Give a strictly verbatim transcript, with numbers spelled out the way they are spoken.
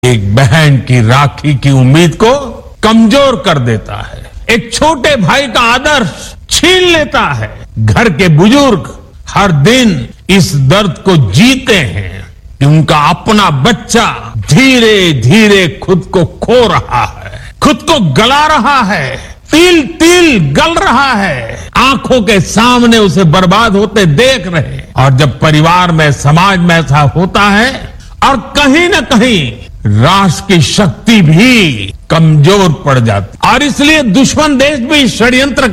एक बहन की राखी की उम्मीद को कमजोर कर देता है, एक छोटे भाई का आदर्श छीन लेता है। घर के बुजुर्ग हर दिन इस दर्द को जीते हैं कि उनका अपना बच्चा धीरे धीरे खुद को खो रहा है, खुद को गला रहा है, तिल तिल गल रहा है, आंखों के सामने उसे बर्बाद होते देख रहे हैं। और जब परिवार में, समाज में ऐसा होता है और कहीं न कहीं राष्ट्र की शक्ति भी कमजोर पड़ जाती और इसलिए दुश्मन देश भी षड्यंत्र